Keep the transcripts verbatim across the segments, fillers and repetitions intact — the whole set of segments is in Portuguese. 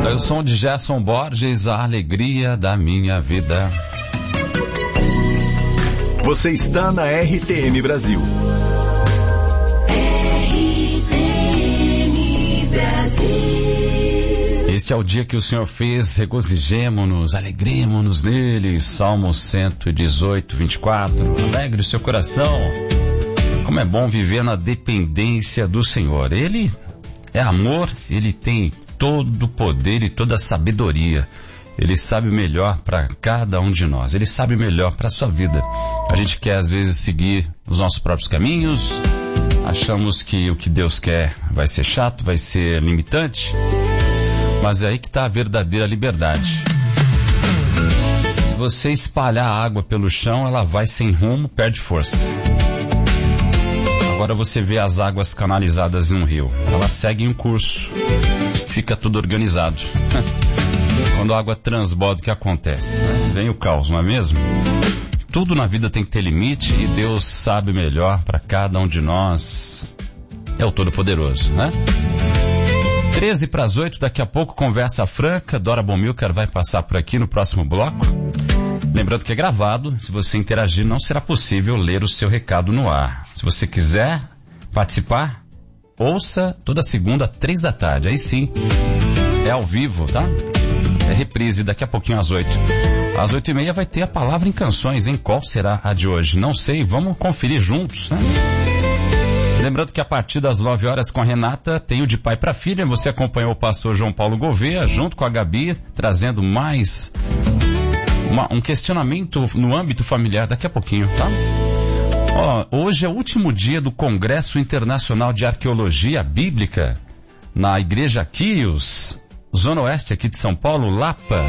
Aí o som de Gerson Borges, a alegria da minha vida. Você está na R T M Brasil. R T M Brasil. Este é o dia que o Senhor fez, regozijemo-nos, alegremo-nos nele. Salmo cento e dezoito, vinte e quatro. Alegre o seu coração. Como é bom viver na dependência do Senhor. Ele é amor, ele tem todo o poder e toda a sabedoria. Ele sabe melhor para cada um de nós. Ele sabe melhor para a sua vida. A gente quer às vezes seguir os nossos próprios caminhos. Achamos que o que Deus quer vai ser chato, vai ser limitante. Mas é aí que está a verdadeira liberdade. Se você espalhar água pelo chão, ela vai sem rumo, perde força. Agora você vê as águas canalizadas em um rio. Elas seguem um curso. Fica tudo organizado. Quando a água transborda, o que acontece? Vem o caos, não é mesmo? Tudo na vida tem que ter limite e Deus sabe melhor para cada um de nós. É o Todo-Poderoso, né? treze para as oito, daqui a pouco, conversa franca. Dora Bomilcar vai passar por aqui no próximo bloco. Lembrando que é gravado, se você interagir não será possível ler o seu recado no ar. Se você quiser participar, ouça toda segunda, três da tarde. Aí sim, é ao vivo, tá? É reprise daqui a pouquinho às oito. Às oito e meia vai ter a palavra em canções, hein? Qual será a de hoje? Não sei, vamos conferir juntos, né? Lembrando que a partir das nove horas com a Renata tem o De Pai para Filha. Você acompanhou o pastor João Paulo Gouveia junto com a Gabi, trazendo mais uma, um questionamento no âmbito familiar daqui a pouquinho, tá? Ó, hoje é o último dia do Congresso Internacional de Arqueologia Bíblica na Igreja Quírios, Zona Oeste aqui de São Paulo, Lapa,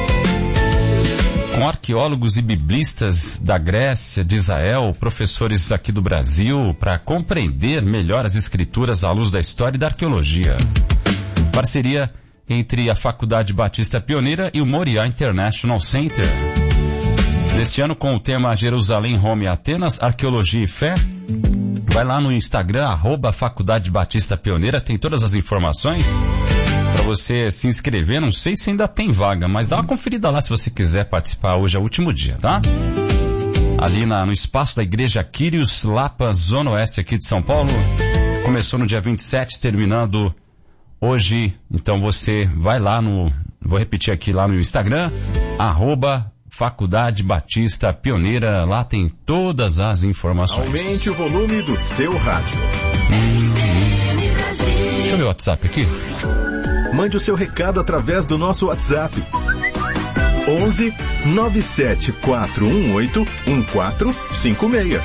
com arqueólogos e biblistas da Grécia, de Israel, professores aqui do Brasil, para compreender melhor as escrituras à luz da história e da arqueologia. Parceria entre a Faculdade Batista Pioneira e o Moriá International Center. Neste ano com o tema Jerusalém, Roma e Atenas, Arqueologia e Fé. Vai lá no Instagram, arroba Faculdade Batista Pioneira, tem todas as informações para você se inscrever. Não sei se ainda tem vaga, mas dá uma conferida lá se você quiser participar. Hoje é o último dia, tá? Ali na, no espaço da Igreja Quírios, Lapa, Zona Oeste aqui de São Paulo. Começou no dia vinte e sete, terminando hoje. Então você vai lá no, vou repetir aqui lá no Instagram, arroba Faculdade Batista Pioneira. Lá tem todas as informações. Aumente o volume do seu rádio. Hum, deixa eu ver o WhatsApp aqui. Mande o seu recado através do nosso WhatsApp. onze nove sete quatro um oito um quatro cinco seis.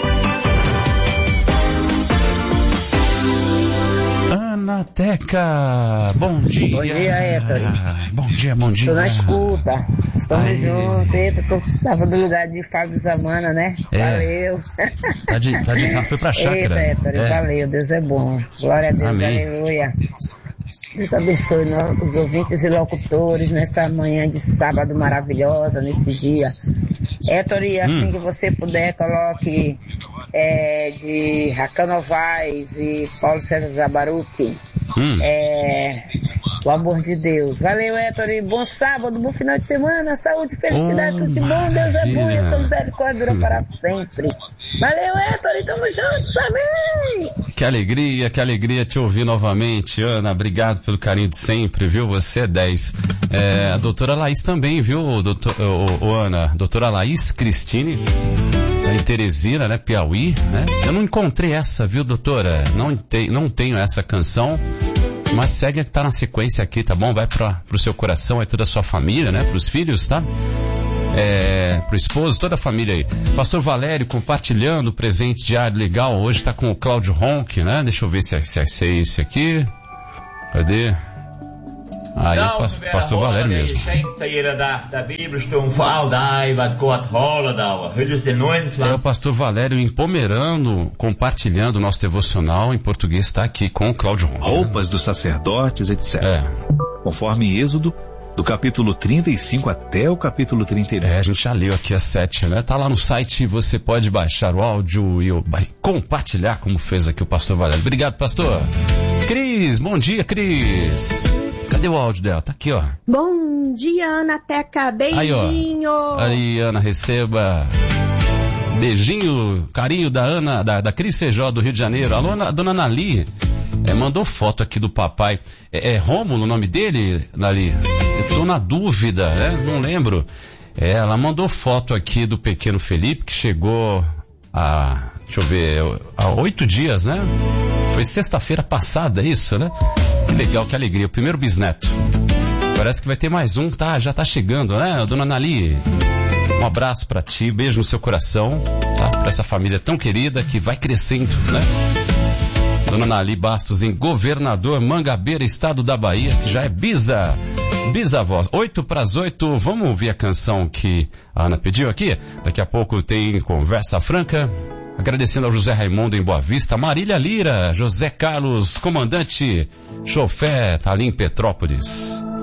Anateca, bom dia. Bom dia, Héctor. Bom dia, bom dia. Estou na escuta. Estamos Aê. juntos. Eita, estava no lugar de Fábio Zamana, né? É. Valeu. Tá de, tá de, foi pra chácara. Eita, Héctor, É. Valeu, Deus é bom. Glória a Deus, Amém. aleluia. Deus abençoe os ouvintes e locutores nessa manhã de sábado maravilhosa, nesse dia. Héctor, e assim hum. que você puder, coloque é, de Raquel Novaes e Paulo César Zabaruti. Hum. É, o amor de Deus. Valeu, Héctor, e bom sábado, bom final de semana, saúde, felicidade, oh, tudo de bom, Deus é bom e a sua misericórdia dura para sempre. Valeu, Héctor, e tamo juntos, amém! Que alegria, que alegria te ouvir novamente, Ana, obrigado pelo carinho de sempre, viu, você é dez. É, a doutora Laís também, viu, doutor, ô, ô, Ana, doutora Laís Cristine, em Teresina, né, Piauí, né, eu não encontrei essa, viu, doutora, não, te, não tenho essa canção, mas segue a que tá na sequência aqui, tá bom, vai pra, pro seu coração, é toda a sua família, né, pros filhos, tá? É, pro esposo, toda a família aí. Pastor Valério compartilhando o presente diário legal. Hoje tá com o Cláudio Ronck, né? Deixa eu ver se é, se é esse aqui. Cadê? Aí, o pas, pastor Valério mesmo. É o pastor Valério em Pomerano, compartilhando o nosso devocional em português, está aqui com o Cláudio Ronck. Roupas dos sacerdotes, etcétera. É. Conforme Êxodo, do capítulo trinta e cinco até o capítulo trinta e nove. É, a gente já leu aqui as sete, né? Tá lá no site, você pode baixar o áudio e compartilhar, como fez aqui o pastor Valério. Obrigado, pastor. Cris, bom dia, Cris. Cadê o áudio dela? Tá aqui, ó. Bom dia, Ana Teca. Beijinho. Aí, aí, Ana, receba. Beijinho, carinho da Ana, da, da Cris Feijó do Rio de Janeiro. Alô, na, dona Nali. É, mandou foto aqui do papai. É, é Rômulo o nome dele, Nali? Eu tô na dúvida, né? Não lembro. É, ela mandou foto aqui do pequeno Felipe, que chegou há, deixa eu ver, há oito dias, né? Foi sexta-feira passada, isso, né? Que legal, que alegria. O primeiro bisneto. Parece que vai ter mais um, tá? Já tá chegando, né? Dona Nali, um abraço pra ti, beijo no seu coração, tá? Pra essa família tão querida que vai crescendo, né? Dona Nali Bastos, em Governador Mangabeira, estado da Bahia, que já é bisa, bisavó. Oito para as oito, vamos ouvir a canção que a Ana pediu aqui? Daqui a pouco tem Conversa Franca. Agradecendo ao José Raimundo em Boa Vista, Marília Lira, José Carlos, comandante, chofé, tá ali em Petrópolis.